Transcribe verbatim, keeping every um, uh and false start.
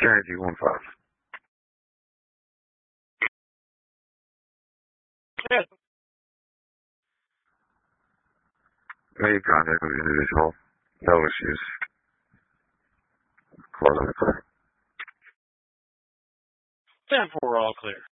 Guarantee one five. Yes. Made contact with the individual. No issues. Close on the clear. ten four, all clear.